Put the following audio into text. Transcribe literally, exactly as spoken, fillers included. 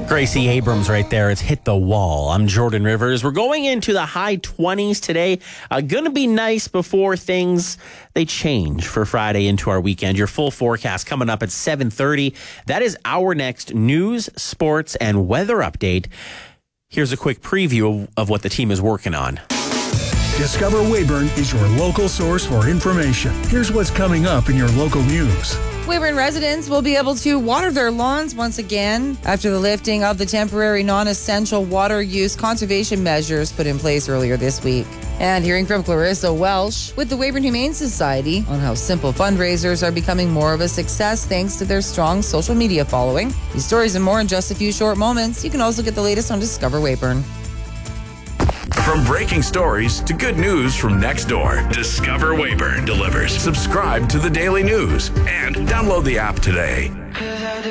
Gracie Abrams right there. It's Hit the Wall. I'm Jordan Rivers. We're going into the high twenties today. Uh, going to be nice before things, they change for Friday into our weekend. Your full forecast coming up at seven thirty. That is our next news, sports, and weather update. Here's a quick preview of, of what the team is working on. Discover Weyburn is your local source for information. Here's what's coming up in your local news. Weyburn residents will be able to water their lawns once again after the lifting of the temporary non-essential water use conservation measures put in place earlier this week. And hearing from Clarissa Welsh with the Weyburn Humane Society on how simple fundraisers are becoming more of a success thanks to their strong social media following. These stories and more in just a few short moments. You can also get the latest on Discover Weyburn. From breaking stories to good news from next door, Discover Weyburn delivers. Subscribe to the Daily News and download the app today.